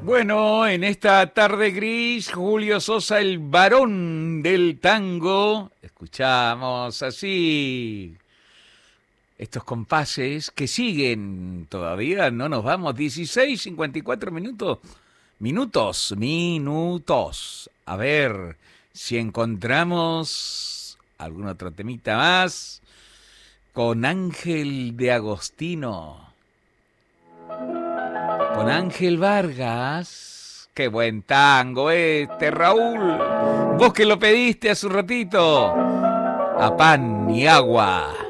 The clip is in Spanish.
Bueno, en esta tarde gris, Julio Sosa, el varón del tango, escuchamos así estos compases que siguen todavía, no nos vamos, 16:54 minutos, minutos. A ver si encontramos algún otro temita más con Ángel de Agostino. Con Ángel Vargas. Qué buen tango este, Raúl. Vos que lo pediste hace un ratito. A pan y agua.